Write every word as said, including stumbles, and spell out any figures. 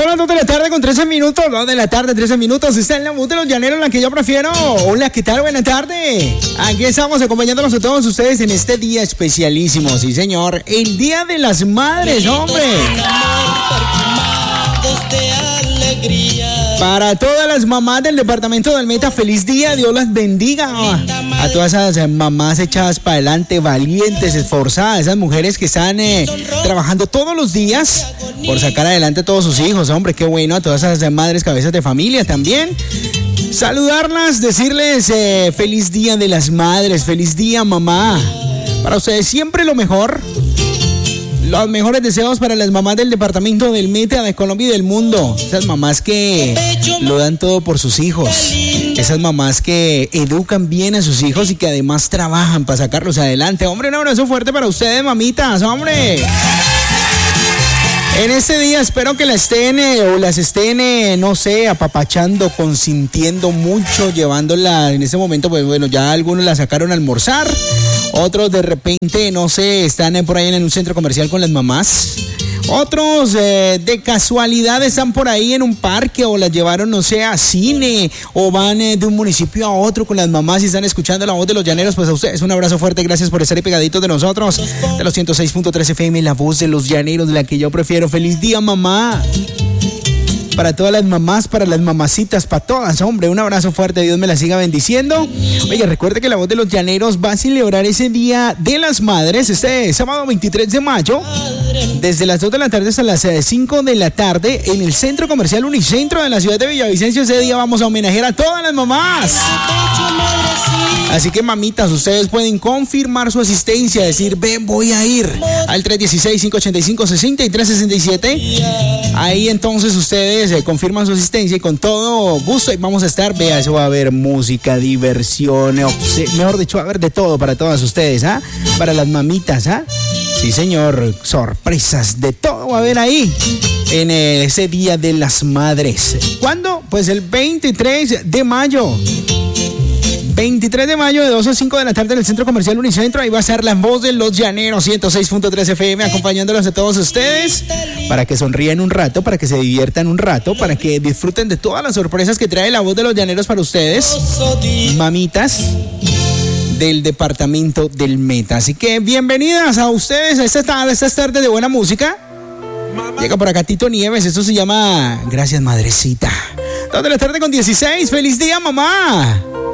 Son las dos de la tarde con trece minutos. dos de la tarde, trece minutos. Está en la voz de los llaneros, la que yo prefiero. Hola, ¿qué tal? Buena tarde. Aquí estamos acompañándonos a todos ustedes en este día especialísimo. Sí, señor. El Día de las Madres, hombre. Para todas las mamás del departamento del Meta, feliz día, Dios las bendiga. A todas esas mamás echadas para adelante, valientes, esforzadas, esas mujeres que están eh, trabajando todos los días por sacar adelante a todos sus hijos, hombre, qué bueno. A todas esas madres cabezas de familia también. Saludarlas, decirles eh, feliz día de las madres, feliz día, mamá. Para ustedes siempre lo mejor. Los mejores deseos para las mamás del departamento del Meta, de Colombia y del mundo. Esas mamás que lo dan todo por sus hijos. Esas mamás que educan bien a sus hijos y que además trabajan para sacarlos adelante. Hombre, un abrazo fuerte para ustedes, mamitas, hombre. En este día espero que la estén eh, o las estén, eh, no sé, apapachando, consintiendo mucho, llevándola. En este momento, pues bueno, ya algunos la sacaron a almorzar. Otros de repente, no sé, están eh, por ahí en un centro comercial con las mamás. Otros eh, de casualidad están por ahí en un parque o las llevaron, no sé, a cine o van eh, de un municipio a otro con las mamás y están escuchando la voz de los llaneros. Pues a ustedes un abrazo fuerte, gracias por estar ahí pegaditos de nosotros, de los ciento seis punto tres F M, la voz de los llaneros, de la que yo prefiero. Feliz día, mamá. Para todas las mamás, para las mamacitas, para todas, hombre, un abrazo fuerte, Dios me la siga bendiciendo. Oye, recuerde que la voz de los llaneros va a celebrar ese Día de las Madres, este sábado veintitrés de mayo, desde las dos de la tarde hasta las cinco de la tarde, en el Centro Comercial Unicentro de la ciudad de Villavicencio. Ese día vamos a homenajear a todas las mamás. Así que, mamitas, ustedes pueden confirmar su asistencia, decir, ven, voy a ir al tres uno seis, cinco ocho cinco, seis tres seis siete. Ahí entonces ustedes eh, confirman su asistencia y con todo gusto ahí vamos a estar. Vea, eso va a haber música, diversión, mejor dicho, va a haber de todo para todas ustedes, ¿ah? Para las mamitas, ¿ah? Sí, señor, sorpresas, de todo va a haber ahí en eh, ese Día de las Madres. ¿Cuándo? Pues el veintitrés de mayo. veintitrés de mayo de dos a cinco de la tarde en el Centro Comercial Unicentro. Ahí va a ser la voz de los llaneros, ciento seis punto tres F M, acompañándolos a todos ustedes para que sonríen un rato, para que se diviertan un rato, para que disfruten de todas las sorpresas que trae la voz de los llaneros para ustedes, mamitas del departamento del Meta. Así que bienvenidas a ustedes a esta tarde, estas tardes de buena música. Llega por acá Tito Nieves, esto se llama Gracias, Madrecita. dos de la tarde con dieciséis, feliz día, mamá.